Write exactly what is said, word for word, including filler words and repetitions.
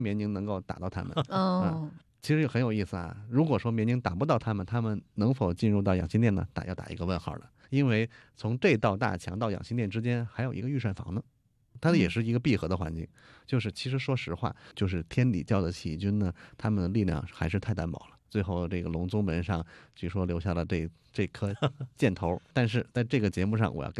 绵宁能够打到他们。 哦、 嗯，其实很有意思啊。如果说绵宁打不到他们，他们能否进入到养心殿呢？打要打一个问号了。因为从这道大墙到养心殿之间还有一个御膳房呢，它也是一个闭合的环境。就是其实说实话，就是天理教的起义军呢，他们的力量还是太单薄了。最后这个隆宗门上据说留下了这这颗箭头，但是在这个节目上我要跟